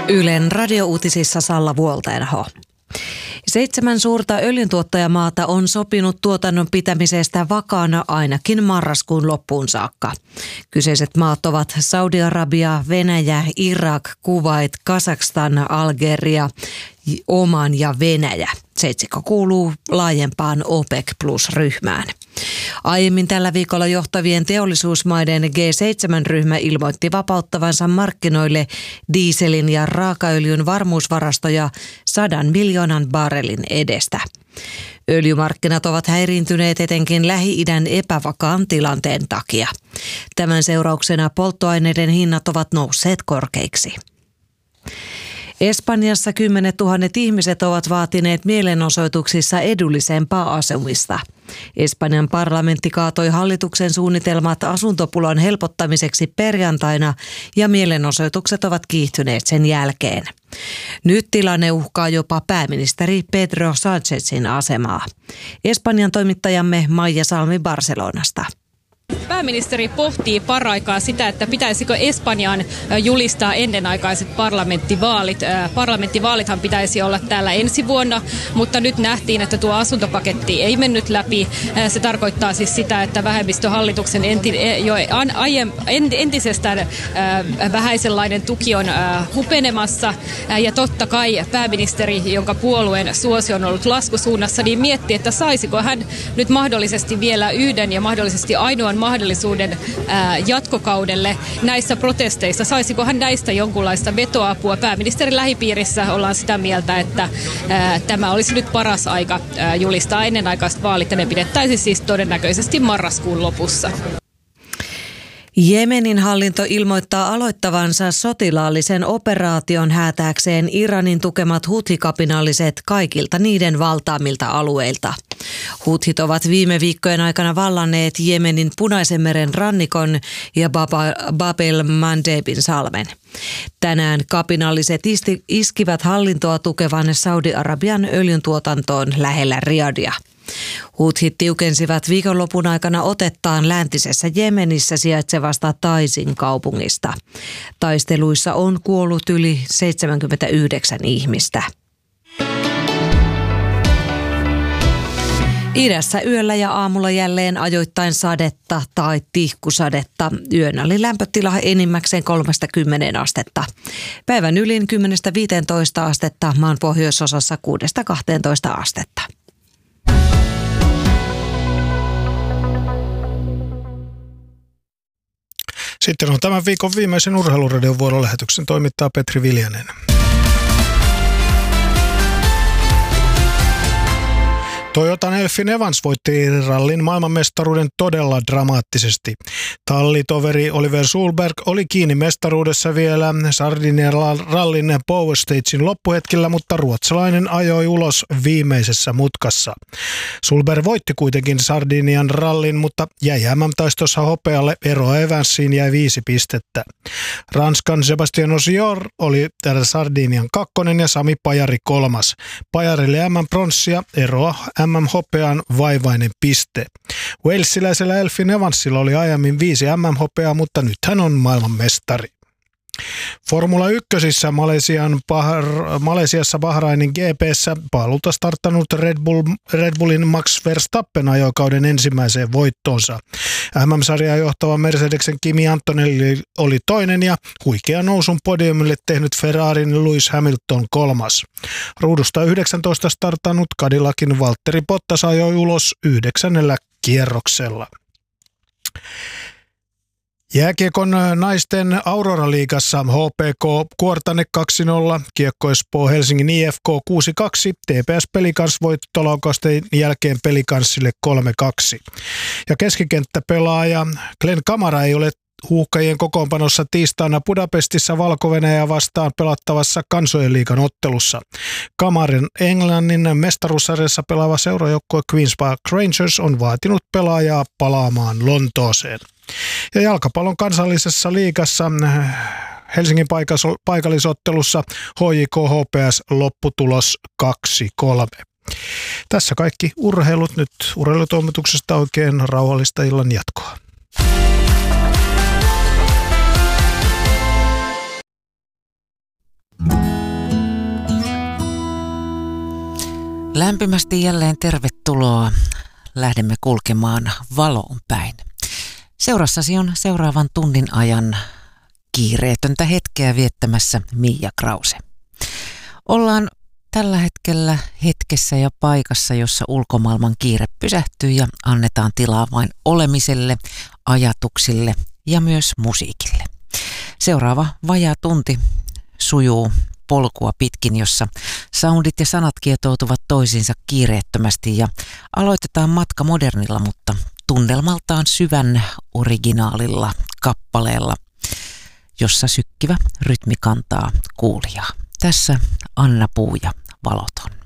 Ylen radiouutisissa Salla Vuoltenho. 7 suurta öljyntuottajamaata on sopinut tuotannon pitämisestä vakaana ainakin marraskuun loppuun saakka. Kyseiset maat ovat Saudi-Arabia, Venäjä, Irak, Kuwait, Kazakstan, Algeria, Oman ja Venäjä. Seitsikko kuuluu laajempaan OPEC Plus-ryhmään. Aiemmin tällä viikolla johtavien teollisuusmaiden G7-ryhmä ilmoitti vapauttavansa markkinoille dieselin ja raakaöljyn varmuusvarastoja 100 miljoonan barrelin edestä. Öljymarkkinat ovat häiriintyneet etenkin Lähi-idän epävakaan tilanteen takia. Tämän seurauksena polttoaineiden hinnat ovat nousseet korkeiksi. Espanjassa 10 000 ihmiset ovat vaatineet mielenosoituksissa edullisempaa asumista. Espanjan parlamentti kaatoi hallituksen suunnitelmat asuntopulan helpottamiseksi perjantaina ja mielenosoitukset ovat kiihtyneet sen jälkeen. Nyt tilanne uhkaa jopa pääministeri Pedro Sánchezin asemaa. Espanjan toimittajamme Maija Salmi Barcelonasta. Pääministeri pohtii paraikaa sitä, että pitäisikö Espanjaan julistaa ennenaikaiset parlamenttivaalit. Parlamenttivaalithan pitäisi olla täällä ensi vuonna, mutta nyt nähtiin, että tuo asuntopaketti ei mennyt läpi. Se tarkoittaa siis sitä, että vähemmistöhallituksen entisestään vähäisenlainen tuki on hupenemassa. Ja totta kai pääministeri, jonka puolueen suosio on ollut laskusuunnassa, niin miettii, että saisiko hän nyt mahdollisesti vielä yhden ja mahdollisesti ainoan mahdollisuuden jatkokaudelle näissä protesteissa. Saisiko hän näistä jonkunlaista vetoapua? Pääministerin lähipiirissä ollaan sitä mieltä, että tämä olisi nyt paras aika julistaa ennenaikaiset vaalit, ja ne pidettäisiin siis todennäköisesti marraskuun lopussa. Jemenin hallinto ilmoittaa aloittavansa sotilaallisen operaation häätääkseen Iranin tukemat huthi-kapinalliset kaikilta niiden valtaamilta alueilta. Huthit ovat viime viikkojen aikana vallanneet Jemenin Punaisen meren rannikon ja Bab el-Mandebin salmen. Tänään kapinalliset iskivät hallintoa tukevan Saudi-Arabian öljyntuotantoon lähellä Riadia. Huthit tiukensivat viikonlopun aikana otettaan läntisessä Jemenissä sijaitsevasta Taisin kaupungista. Taisteluissa on kuollut yli 79 ihmistä. Idässä yöllä ja aamulla jälleen ajoittain sadetta tai tihkusadetta. Yön oli lämpötila enimmäkseen 3-10 astetta. Päivän ylin 10-15 astetta, maan pohjoisosassa 6-12 astetta. Sitten on tämän viikon viimeisen Urheiluradion vuorolähetyksen toimittaa Petri Viljanen. Toyotan Elfyn Evans voitti rallin maailmanmestaruuden todella dramaattisesti. Tallitoveri Oliver Solberg oli kiinni mestaruudessa vielä Sardinian rallin Power Stagein loppuhetkellä, mutta ruotsalainen ajoi ulos viimeisessä mutkassa. Solberg voitti kuitenkin Sardinian rallin, mutta jäi MM-taistossa hopealle, eroa Evansiin jäi 5 pistettä. Ranskan Sébastien Ogier oli Sardinian 2. ja Sami Pajari 3. Pajarille MM-pronssia, eroa MM-hopeaan vaivainen piste. Walesiläisellä Elfyn Evansilla oli aiemmin 5 MM-hopeaa, mutta nyt hän on maailmanmestari. Formula 1 Malesiassa Bahrainin GP:ssä paalulta starttanut Red Bullin Max Verstappen ajoi kauden ensimmäiseen voittoonsa. MM-sarjaa johtava Mercedesen Kimi Antonelli oli 2. ja huikean nousun podiumille tehnyt Ferrarin Lewis Hamilton 3. Ruudusta 19 startannut Cadillacin Valtteri Bottas ajoi ulos 9. kierroksella. Jääkiekon naisten Aurora-liigassa HPK Kuortane 2-0, Kiekko Espoo Helsingin IFK 6-2, TPS Pelikans voittolaukausten jälkeen Pelikanssille 3-2. Ja keskikenttäpelaaja Glenn Kamara ei ole Huuhkajien kokoonpanossa tiistaina Budapestissa Valko-Venäjää vastaan pelattavassa Kansojen liigan ottelussa. Kamarin Englannin mestaruussarjassa pelaava seurajoukkue Queen's Park Rangers on vaatinut pelaajaa palaamaan Lontooseen. Ja jalkapallon kansallisessa liigassa Helsingin paikallisottelussa HJK HPS lopputulos 2-3. Tässä kaikki urheilut nyt urheilutoimituksesta. Oikein rauhallista illan jatkoa. Lämpimästi jälleen tervetuloa. Lähdemme kulkemaan valoon päin. Seurassasi on seuraavan tunnin ajan kiireetöntä hetkeä viettämässä Mia Krause. Ollaan tällä hetkellä hetkessä ja paikassa, jossa ulkomaailman kiire pysähtyy ja annetaan tilaa vain olemiselle, ajatuksille ja myös musiikille. Seuraava vajaa tunti sujuu polkua pitkin, jossa soundit ja sanat kietoutuvat toisiinsa kiireettömästi ja aloitetaan matka modernilla, mutta tunnelmaltaan syvän originaalilla kappaleella, jossa sykkivä rytmi kantaa kuulijaa. Tässä Anna Puu ja Valoton.